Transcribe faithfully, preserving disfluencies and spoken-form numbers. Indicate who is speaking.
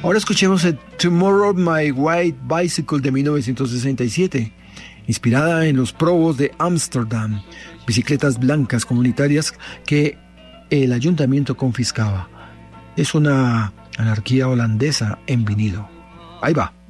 Speaker 1: Ahora escuchemos el Tomorrow My White Bicycle de mil novecientos sesenta y siete, inspirada en los probos de Ámsterdam, bicicletas blancas comunitarias que el ayuntamiento confiscaba. Es una anarquía holandesa en vinilo. Ahí va.